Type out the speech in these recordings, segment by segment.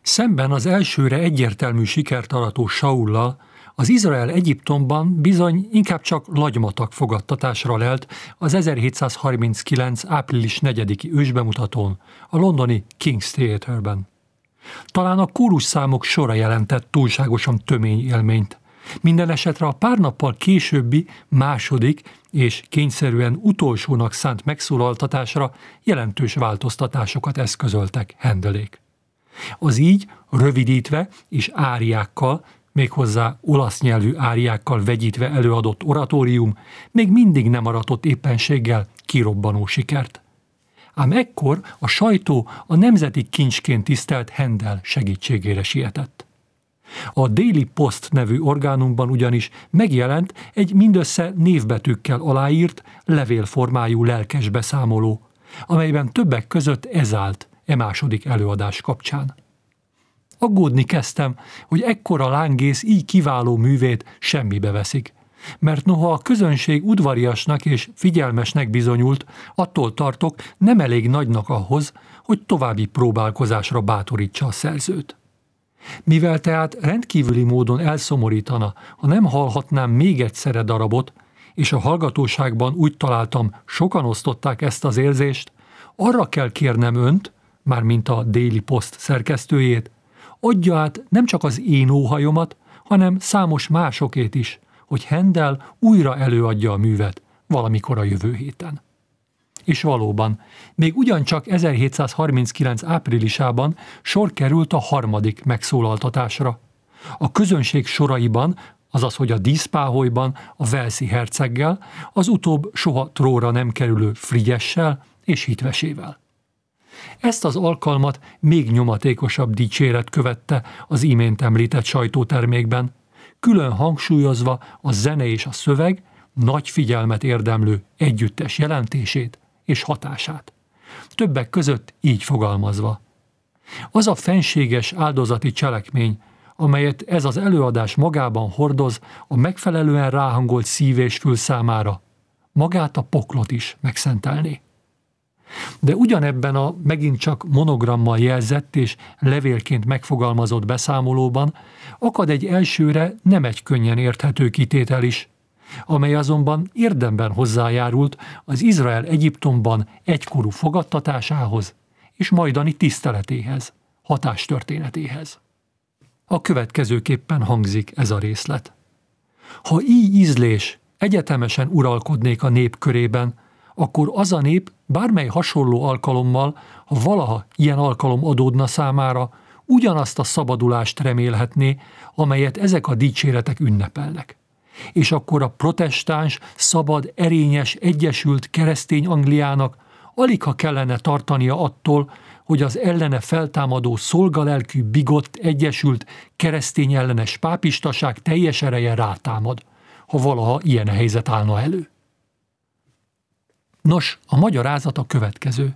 Szemben az elsőre egyértelmű sikert arató Saullal, az Izrael Egyiptomban bizony inkább csak lagymatag fogadtatásra lelt az 1739. április 4-i ősbemutatón, a londoni King's Theatre-ben. Talán a kórusszámok sora jelentett túlságosan tömény élményt. Minden esetre a pár nappal későbbi, második és kényszerűen utolsónak szánt megszólaltatásra jelentős változtatásokat eszközöltek Handelék. Az így rövidítve és áriákkal, méghozzá olasz nyelvű áriákkal vegyítve előadott oratórium még mindig nem aratott éppenséggel kirobbanó sikert. Ám ekkor a sajtó a nemzeti kincsként tisztelt Handel segítségére sietett. A Daily Post nevű orgánumban ugyanis megjelent egy mindössze névbetűkkel aláírt, levélformájú lelkes beszámoló, amelyben többek között ez állt második előadás kapcsán. Aggódni kezdtem, hogy ekkora lángész így kiváló művét semmibe veszik, mert noha a közönség udvariasnak és figyelmesnek bizonyult, attól tartok, nem elég nagynak ahhoz, hogy további próbálkozásra bátorítsa a szerzőt. Mivel tehát rendkívüli módon elszomorítana, ha nem hallhatnám még egyszerre darabot, és a hallgatóságban úgy találtam, sokan osztották ezt az érzést, arra kell kérnem önt, mármint a Daily Post szerkesztőjét, adja át nem csak az én óhajomat, hanem számos másokét is, hogy Handel újra előadja a művet valamikor a jövő héten. És valóban, még ugyancsak 1739. áprilisában sor került a harmadik megszólaltatásra. A közönség soraiban, azaz hogy a díszpáholyban a walesi herceggel, az utóbb soha trónra nem kerülő Frigyessel és hitvesével. Ezt az alkalmat még nyomatékosabb dicséret követte az imént említett sajtótermékben, külön hangsúlyozva a zene és a szöveg nagy figyelmet érdemlő együttes jelentését és hatását. Többek között így fogalmazva. Az a fenséges áldozati cselekmény, amelyet ez az előadás magában hordoz, a megfelelően ráhangolt szív és fül számára, magát a poklot is megszentelné. De ugyanebben a megint csak monogrammal jelzett és levélként megfogalmazott beszámolóban akad egy elsőre nem egy könnyen érthető kitétel is, amely azonban érdemben hozzájárult az Izrael Egyiptomban egykorú fogadtatásához és majdani tiszteletéhez, hatástörténetéhez. A következőképpen hangzik ez a részlet. Ha így ízlés egyetemesen uralkodnék a nép körében, akkor az a nép bármely hasonló alkalommal, ha valaha ilyen alkalom adódna számára, ugyanazt a szabadulást remélhetné, amelyet ezek a dicséretek ünnepelnek. És akkor a protestáns, szabad, erényes, egyesült keresztény Angliának aligha kellene tartania attól, hogy az ellene feltámadó szolgalelkű, bigott, egyesült, keresztény ellenes pápistaság teljes ereje rátámad, ha valaha ilyen helyzet állna elő. Nos, a magyarázat a következő.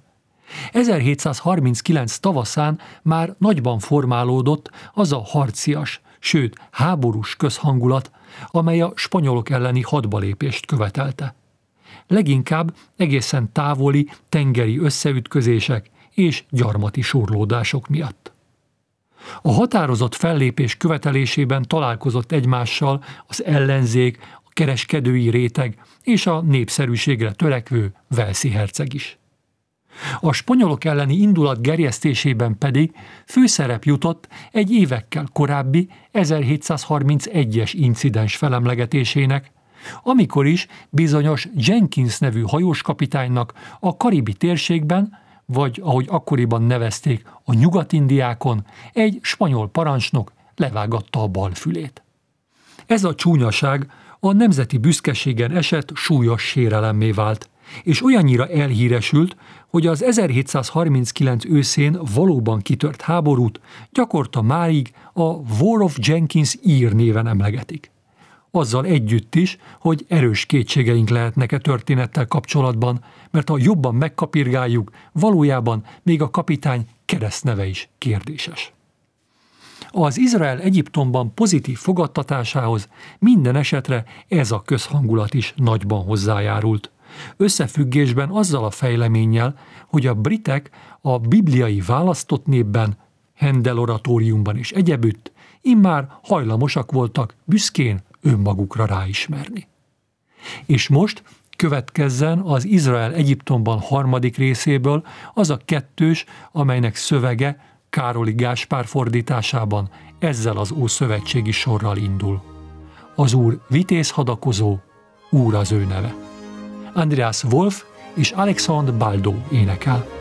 1739 tavaszán már nagyban formálódott az a harcias, sőt háborús közhangulat, amely a spanyolok elleni hadbalépést követelte. Leginkább egészen távoli tengeri összeütközések és gyarmati surlódások miatt. A határozott fellépés követelésében találkozott egymással az ellenzék, a kereskedői réteg és a népszerűségre törekvő walesi herceg is. A spanyolok elleni indulat gerjesztésében pedig főszerep jutott egy évekkel korábbi 1731-es incidens felemlegetésének, amikor is bizonyos Jenkins nevű hajóskapitánynak a karibi térségben, vagy ahogy akkoriban nevezték, a Nyugat-Indiákon egy spanyol parancsnok levágatta a bal fülét. Ez a csúnyaság a nemzeti büszkeségen esett súlyos sérelemmé vált, és olyannyira elhíresült, hogy az 1739 őszén valóban kitört háborút gyakorta máig a War of Jenkins ír néven emlegetik. Azzal együtt is, hogy erős kétségeink lehetnek e történettel kapcsolatban, mert ha jobban megkapirgáljuk, valójában még a kapitány keresztneve is kérdéses. Az Izrael Egyiptomban pozitív fogadtatásához minden esetre ez a közhangulat is nagyban hozzájárult. Összefüggésben azzal a fejleménnyel, hogy a britek a bibliai választott népben Händel oratóriumban és egyebütt, immár hajlamosak voltak büszkén önmagukra ráismerni. És most következzen az Izrael Egyiptomban harmadik részéből az a kettős, amelynek szövege Károli Gáspár fordításában ezzel az ószövetségi sorral indul. Az Úr vitéz hadakozó, Úr az ő neve. Andreas Wolf és Alexandre Baldó énekel.